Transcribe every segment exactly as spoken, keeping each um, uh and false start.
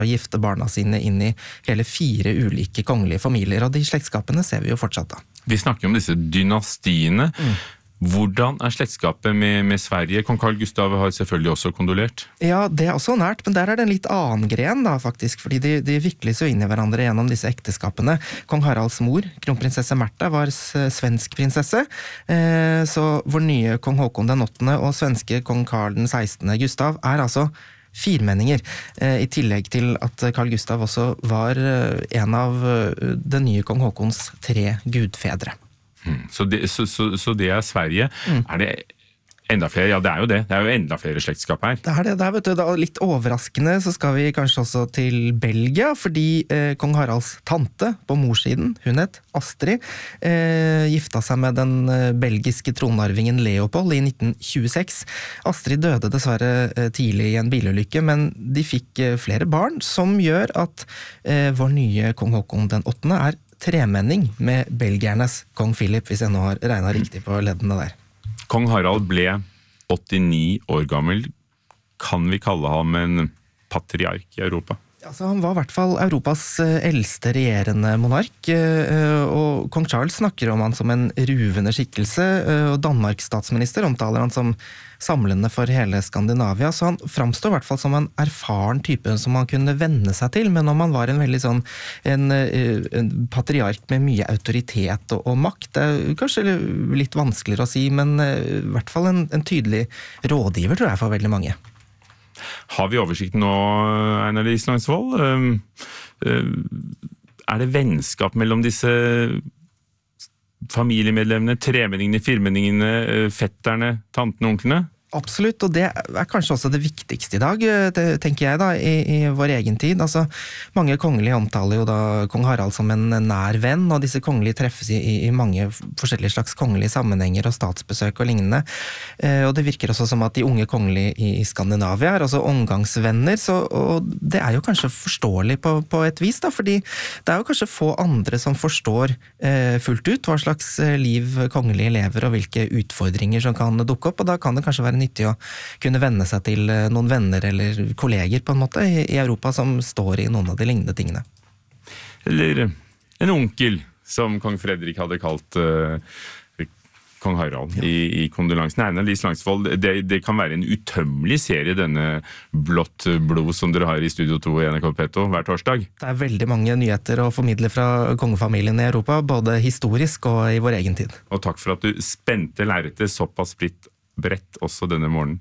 å gifte barna sine inn i hele fire ulike kongelige familier, og de slektskapene ser vi jo fortsatt da. Vi snakker om disse dynastiene. Mm. Hvordan er slektskapet med, med Sverige? Kong Carl Gustav har selvfølgelig også kondolert. Ja, det er også nært, men der er det en litt annen gren da, faktisk, fordi de, de vikles jo inn i hverandre gjennom disse ekteskapene. Kong Haralds mor, kronprinsesse Märtha, var svensk prinsesse, eh, så vår nye kong Håkon den åttende og svenske kong Carl den sekstende Gustav er altså firmenninger, i tillegg til at Carl Gustav også var en av den nye kong Håkons tre gudfedre. Mm. Så, det, så, så, så det er Sverige. Mm. Er det enda flere? Ja, det er jo det. Det er jo enda flere slektskap her. Det er det. Det er, vet du, da, litt overraskende så skal vi kanskje også til Belgia, fordi eh, kong Haralds tante på morssiden, hun het Astrid, eh, gifta seg med den eh, belgiske tronarvingen Leopold i nitten tjueseks. Astrid døde dessverre eh, tidlig i en bilulykke, men de fikk eh, flere barn, som gjør at eh, vår nye kong Håkon den åttende er tremenning med belgiernes kong Philip, hvis jeg nå har regnet riktig på leddene der. Kong Harald ble åttini år gammel. Kan vi kalle ham en patriark i Europa? Altså, han var i hvert fall Europas eldste regjerende monark, og kong Charles snakker om han som en ruvende skikkelse, og Danmarks statsminister omtaler han som samlende for hele Skandinavia, så han framstår i hvert fall som en erfaren type som man kunne venne seg til, men om han var en veldig sånn en, en patriark med mye autoritet og, og makt, det er kanskje litt vanskeligere å si, men i hvert fall en, en tydelig rådgiver, tror jeg, for veldig mange. Har vi oversikten nå, Einar Lie-Langsvold? Er det vennskap mellom disse familiemedlemmene, tremenningene, firmenningene, fetterne, tantene, onklene? Absolutt, og det er kanskje også det viktigste i dag, det tenker jeg da, i, i vår egen tid. Altså, mange kongelige omtaler jo da kong Harald som en nær venn, og disse kongelige treffes i, i mange forskjellige slags kongelige sammenhenger og statsbesøk og lignende. Eh, og det virker også som at de unge kongelige i, i Skandinavia er også omgangsvenner, så, og det er jo kanskje forståelig på, på et vis da, fordi det er jo kanskje få andre som forstår eh, fullt ut hva slags liv kongelige lever og hvilke utfordringer som kan dukke opp, og da kan det kanskje være nyttig å kunne venne seg til noen venner eller kolleger på en måte i Europa som står i noen av de lignende tingene. Eller en onkel, som kong Fredrik hadde kalt uh, kong Harald ja. i, i kondolansen. Einar Lie-Langsvold, det, det kan være en utømmelig serie, denne blått blod som dere har i Studio to i N R K P to hver torsdag. Det er veldig mange nyheter å formidle fra kongefamilien i Europa, både historisk og i vår egen tid. Og takk for at du spente lerretet såpass splitt bredt også denne morgenen.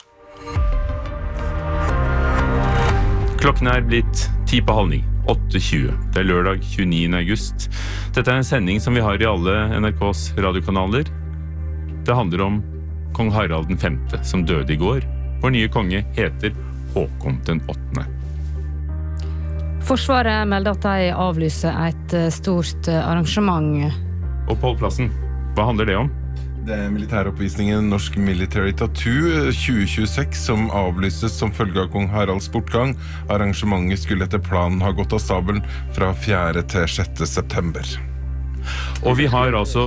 Klokken er blitt ti på halv ni, åtte tjue. Det er lørdag tjueniende august. Dette er en sending som vi har i alle N R K's radiokanaler. Det handler om kong Harald den femte, som døde i går. Vår nye konge heter Håkon den åttende. Forsvaret melder at de avlyser et stort arrangement. Og Pål Plassen, hva handler det om? Det er militæroppvisningen Norsk Military Tattoo tjue tjueseks som avlyses som følge av kong Haralds bortgang. Arrangementet skulle etter planen ha gått av stabelen fra fjerde til sjette september. Og vi har altså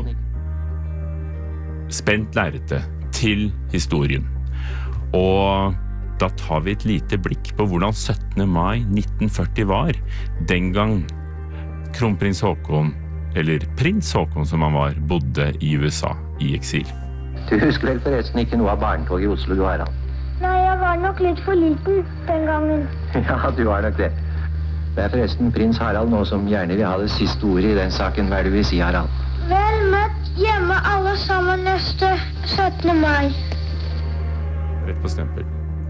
spent lerretet til historien. Og da tar vi et lite blikk på hvordan syttende mai nitten førti var. Den gang kronprins Håkon, eller prins Håkon som han var, bodde i U S A i eksil. Du husker vel forresten ikke noe av barnetog i Oslo, du Harald? Nei, jeg var nok litt for liten den gangen. Ja, du var nok det. Det er forresten prins Harald nå som gjerne vil ha det siste ordet i den saken. Hva er det du vil si, Harald? Vel møtt hjemme alle sammen neste syttende mai. Rett på stempel.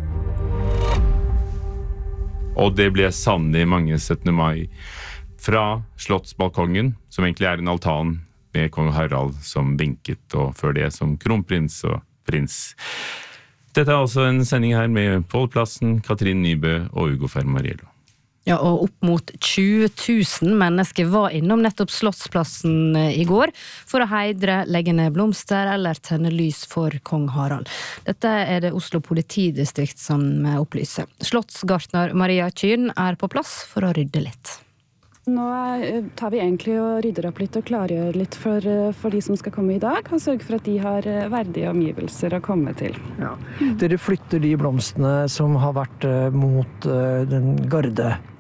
Og det ble sannelig mange syttende mai fra slottsbalkongen, som egentlig er en altan med kong Harald som vinket, og før det som kronprins og prins. Dette er altså en sending her med Pål Plassen, Katrin Nybø og Ugo Fermariello. Ja, og opp mot tjue tusen mennesker var innom nettopp Slottsplassen i går for å heidre, legge ned blomster eller tenne lys for kong Harald. Dette er det Oslo politidistrikt som opplyser. Slottsgartner Maria Kyrn er på plass for å rydde litt. Nå tar vi egentlig og rydder opp litt og klargjør litt for, for de som skal komme i dag, og sørger for at de har verdige omgivelser å komme til. Ja. Dere flytter de blomstene som har vært mot den garde